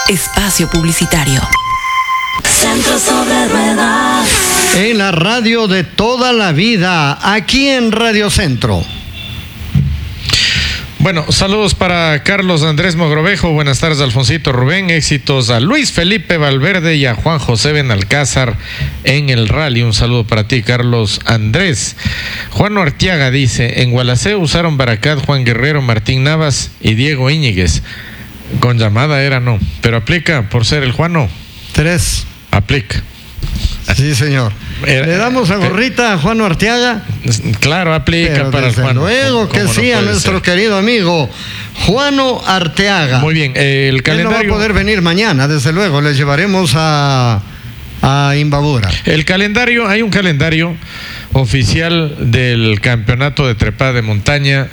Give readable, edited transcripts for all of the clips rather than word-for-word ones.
Espacio publicitario. Centro Sobre Ruedas. En la radio de toda la vida, aquí en Radio Centro. Bueno, saludos para Carlos Andrés Mogrovejo, buenas tardes Alfonsito Rubén, éxitos a Luis Felipe Valverde y a Juan José Benalcázar en el rally. Un saludo para ti, Carlos Andrés. Juan Arteaga dice, en Gualaceo usaron Baracat, Juan Guerrero, Martín Navas y Diego Íñiguez. Con llamada era no, pero aplica por ser el Juano. 3. Aplica. Sí, señor. Le damos a gorrita a Juan Arteaga. Claro, aplica pero para el Juan. Luego que sí, a nuestro querido amigo Juano Arteaga. Muy bien, el calendario. Él no va a poder venir mañana, desde luego, le llevaremos a Imbabura. El calendario, hay un calendario oficial del campeonato de trepada de montaña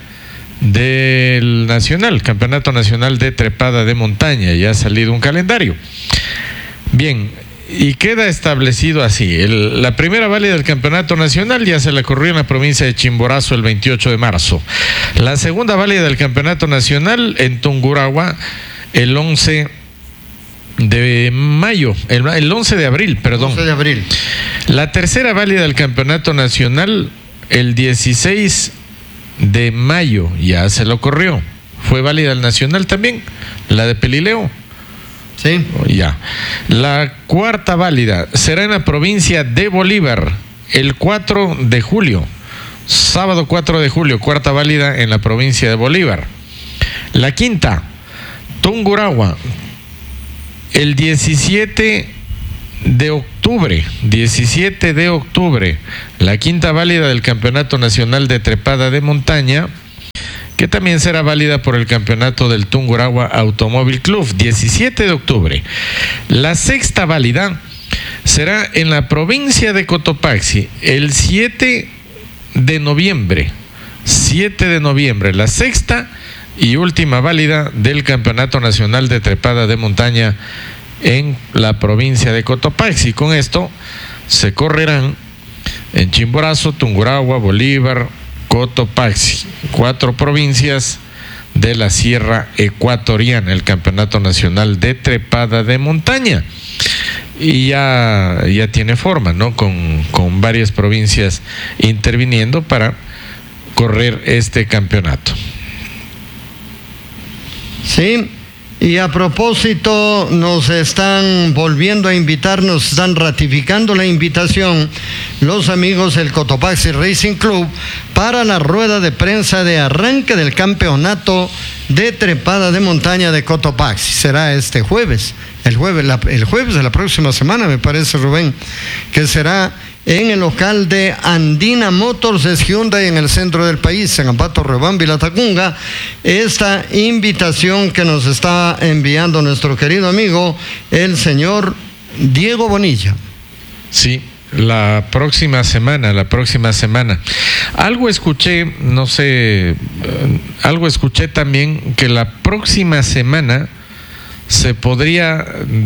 del Nacional, Campeonato Nacional de Trepada de Montaña. Ya ha salido un calendario. Bien. Y queda establecido así, la primera válida del campeonato nacional ya se le corrió en la provincia de Chimborazo el 28 de marzo. La segunda válida del campeonato nacional en Tungurahua el 11 de mayo, el 11 de abril, perdón. 11 de abril. La tercera válida del campeonato nacional el 16 de mayo ya se lo corrió. Fue válida el nacional también, la de Pelileo. Sí. Ya. La cuarta válida será en la provincia de Bolívar el 4 de julio. Sábado 4 de julio, cuarta válida en la provincia de Bolívar. La quinta, Tungurahua, el 17 de octubre. 17 de octubre, la quinta válida del Campeonato Nacional de Trepada de Montaña, que también será válida por el campeonato del Tungurahua Automóvil Club, 17 de octubre. La sexta válida será en la provincia de Cotopaxi, el 7 de noviembre. 7 de noviembre, la sexta y última válida del Campeonato Nacional de Trepada de Montaña en la provincia de Cotopaxi. Con esto se correrán en Chimborazo, Tungurahua, Bolívar, Cotopaxi, 4 provincias de la Sierra Ecuatoriana, el Campeonato Nacional de Trepada de Montaña. Y ya tiene forma, ¿no? Con varias provincias interviniendo para correr este campeonato. Sí. Y a propósito, nos están volviendo a invitar, nos están ratificando la invitación los amigos del Cotopaxi Racing Club para la rueda de prensa de arranque del campeonato de trepada de montaña de Cotopaxi. Será este jueves, el jueves de la próxima semana, me parece, Rubén, que será en el local de Andina Motors, es Hyundai en el centro del país, en Ambato, Riobamba y Latacunga. Esta invitación que nos está enviando nuestro querido amigo, el señor Diego Bonilla. Sí, la próxima semana. Algo escuché, no sé, algo escuché también que la próxima semana se podría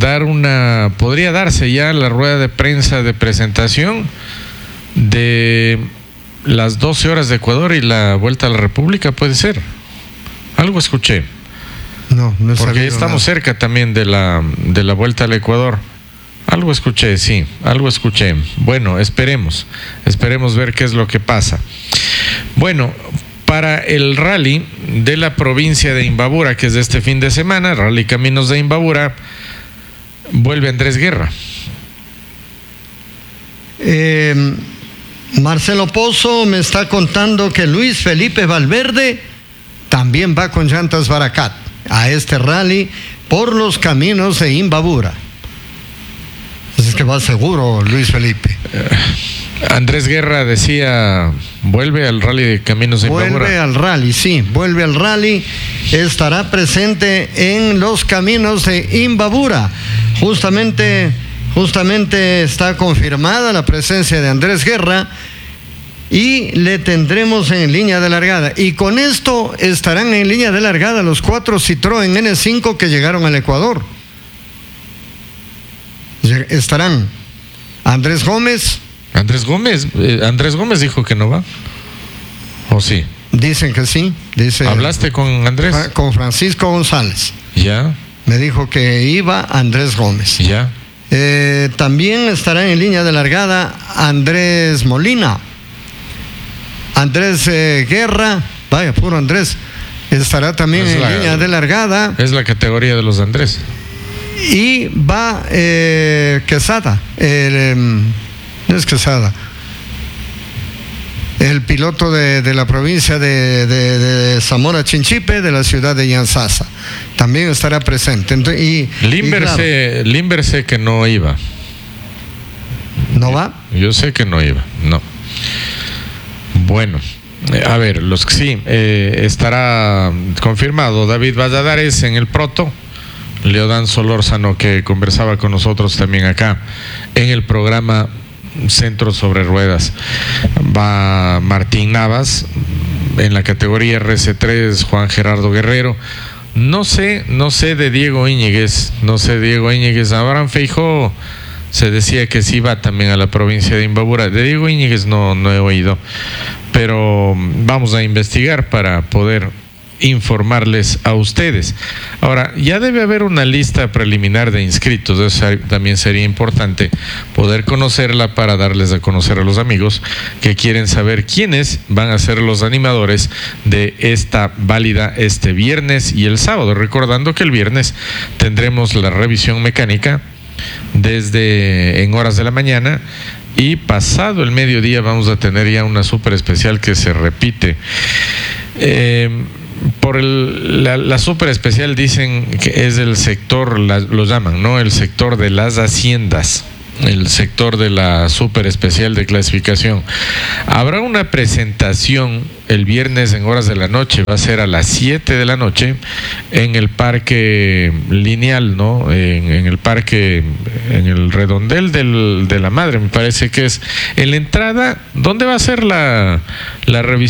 darse ya la rueda de prensa de presentación de las 12 horas de Ecuador y la vuelta a la República, puede ser. Algo escuché. No porque estamos cerca también de la vuelta al Ecuador. Algo escuché, sí, algo escuché. Bueno, esperemos ver qué es lo que pasa. Bueno, para el rally de la provincia de Imbabura, que es de este fin de semana, Rally Caminos de Imbabura, vuelve Andrés Guerra. Marcelo Pozo me está contando que Luis Felipe Valverde también va con llantas Baracat a este rally por los caminos de Imbabura. Es que va seguro Luis Felipe. Andrés Guerra decía, vuelve al rally de Caminos de Imbabura. Vuelve al rally, sí, vuelve al rally. Estará presente en los caminos de Imbabura. Justamente está confirmada la presencia de Andrés Guerra y le tendremos en línea de largada. Y con esto estarán en línea de largada los 4 Citroën N5 que llegaron al Ecuador. Estarán Andrés Gómez. Andrés Gómez dijo que no va. ¿O sí? Dicen que sí. ¿Hablaste con Andrés? Con Francisco González. Ya. Me dijo que iba Andrés Gómez. Ya. También estará en línea de largada Andrés Molina. Andrés Guerra, vaya, puro Andrés, estará también en línea de largada. Es la categoría de los Andrés. Y va Quesada, no es Quesada, el piloto de la provincia de Zamora Chinchipe, de la ciudad de Yanzasa. También estará presente. Limber sé que no iba. ¿No va? Yo sé que no iba, no. Bueno, a ver, los que sí, estará confirmado David Valladares en el proto, Leodán Solórzano, que conversaba con nosotros también acá en el programa Centro sobre Ruedas. Va Martín Navas en la categoría RC3, Juan Gerardo Guerrero. No sé de Diego Íñiguez, Abraham Feijó se decía que sí va también a la provincia de Imbabura. De Diego Íñiguez no he oído, pero vamos a investigar para poder informarles a ustedes. Ahora, ya debe haber una lista preliminar de inscritos, eso también sería importante poder conocerla para darles a conocer a los amigos que quieren saber quiénes van a ser los animadores de esta válida este viernes y el sábado, recordando que el viernes tendremos la revisión mecánica desde en horas de la mañana, y pasado el mediodía vamos a tener ya una súper especial que se repite. Por la súper especial dicen que es el sector, lo llaman, ¿no? El sector de las haciendas, el sector de la súper especial de clasificación. Habrá una presentación el viernes en horas de la noche, va a ser a las 7 de la noche en el Parque Lineal, ¿no? En el parque, en el redondel de la Madre, me parece que es en la entrada. ¿Dónde va a ser la revisión?